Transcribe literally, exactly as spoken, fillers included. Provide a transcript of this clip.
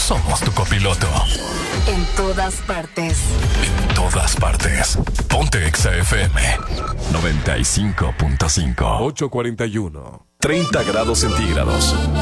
somos tu copiloto. En todas partes. En todas partes. Ponte Exa F M noventa y cinco punto cinco. ocho cuarenta y uno. treinta grados centígrados.